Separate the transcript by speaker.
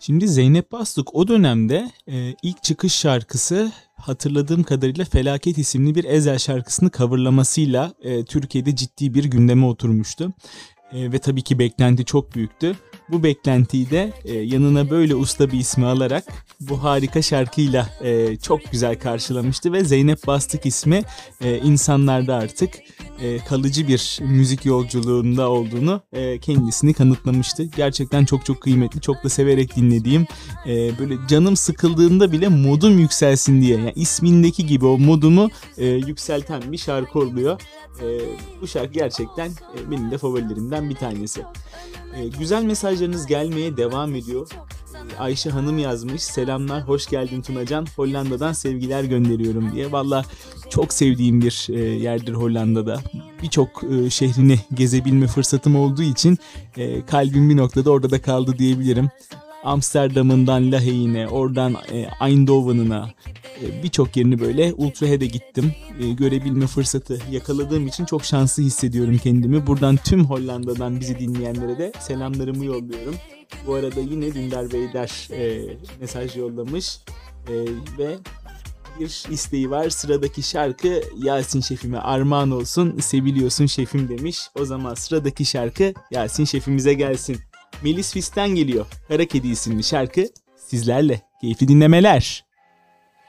Speaker 1: Şimdi Zeynep Bastık o dönemde ilk çıkış şarkısı hatırladığım kadarıyla Felaket isimli bir Ezel şarkısını coverlamasıyla Türkiye'de ciddi bir gündeme oturmuştu. Ve tabii ki beklenti çok büyüktü. Bu beklentiyi de yanına böyle usta bir ismi alarak bu harika şarkıyla çok güzel karşılamıştı ve Zeynep Bastık ismi insanlarda artık kalıcı bir müzik yolculuğunda olduğunu kendisini kanıtlamıştı. Gerçekten çok çok kıymetli, çok da severek dinlediğim, böyle canım sıkıldığında bile modum yükselsin diye, yani ismindeki gibi o modumu yükselten bir şarkı oluyor. Bu şarkı gerçekten benim de favorilerimden bir tanesi. Güzel mesajlarınız gelmeye devam ediyor. Ayşe Hanım yazmış. Selamlar, hoş geldin Tunacan. Hollanda'dan sevgiler gönderiyorum diye. Valla çok sevdiğim bir yerdir Hollanda'da. Birçok şehrini gezebilme fırsatım olduğu için kalbim bir noktada orada da kaldı diyebilirim. Amsterdam'ından Lahey'ine, oradan Eindhoven'ına, birçok yerini böyle Utrecht'e gittim. Görebilme fırsatı yakaladığım için çok şanslı hissediyorum kendimi. Buradan tüm Hollanda'dan bizi dinleyenlere de selamlarımı yolluyorum. Bu arada yine Dündar Beyler mesaj yollamış ve bir isteği var. Sıradaki şarkı Yasin Şefime armağan olsun, seviliyorsun şefim demiş. O zaman sıradaki şarkı Yasin Şefimize gelsin. Melis Fis'ten geliyor. Kara Kedi isimli şarkı sizlerle. Keyifli dinlemeler.